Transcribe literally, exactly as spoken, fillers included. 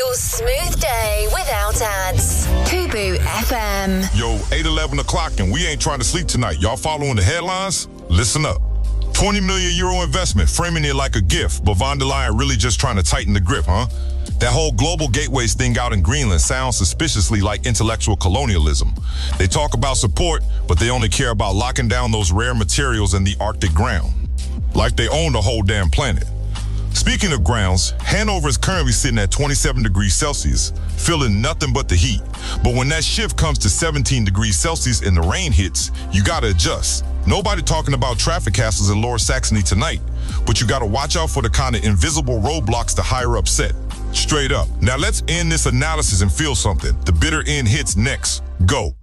your smooth day without ads. Fubu F M. Yo, eight eleven o'clock and we ain't trying to sleep tonight. Y'all following the headlines? Listen up. twenty million euro investment, framing it like a gift, but von der Leyen really just trying to tighten the grip, huh? That whole global gateways thing out in Greenland sounds suspiciously like intellectual colonialism. They talk about support, but they only care about locking down those rare materials in the Arctic ground. Like they own the whole damn planet. Speaking of grounds, Hanover is currently sitting at twenty-seven degrees Celsius, feeling nothing but the heat. But when that shift comes to seventeen degrees Celsius and the rain hits, you gotta adjust. Nobody talking about traffic hassles in Lower Saxony tonight, but you gotta watch out for the kind of invisible roadblocks the higher up set. Straight up. Now let's end this analysis and feel something. The bitter end hits next. Go.